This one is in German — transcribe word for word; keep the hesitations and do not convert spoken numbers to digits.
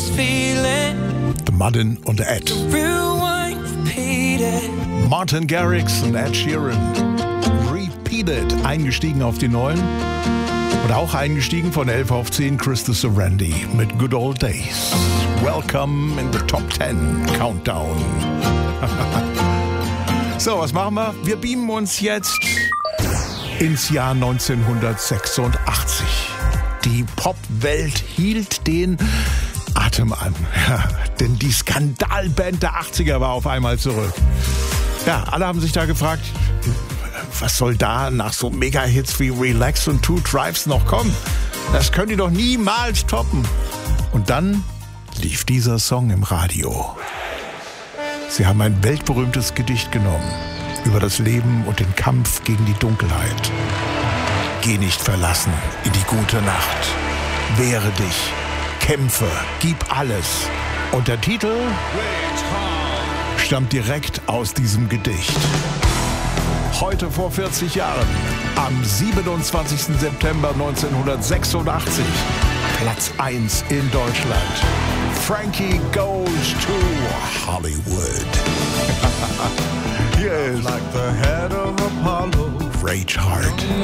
feeling. The Muddin und Ed. Rewind, repeat it. Martin Garrix und Ed Sheeran. Repeated. Eingestiegen auf die neuen. Und auch eingestiegen von elf auf zehn Krista Sorandi mit Good Old Days. Welcome in the Top ten Countdown. So, was machen wir? Wir beamen uns jetzt ins Jahr neunzehnhundertsechsundachtzig. Die Popwelt hielt den Atem an. Ja, denn die Skandalband der achtziger war auf einmal zurück. Ja, alle haben sich da gefragt, was soll da nach so Mega-Hits wie Relax und Two Drives noch kommen? Das können die doch niemals toppen. Und dann lief dieser Song im Radio. Sie haben ein weltberühmtes Gedicht genommen über das Leben und den Kampf gegen die Dunkelheit. Geh nicht verlassen in die gute Nacht. Wehre dich, kämpfe, gib alles. Und der Titel stammt direkt aus diesem Gedicht. Heute vor vierzig Jahren, am siebenundzwanzigsten September neunzehnhundertsechsundachtzig, Platz eins in Deutschland. Frankie Goes to Hollywood. Hier ist like the head of Apollo. Rage Hard.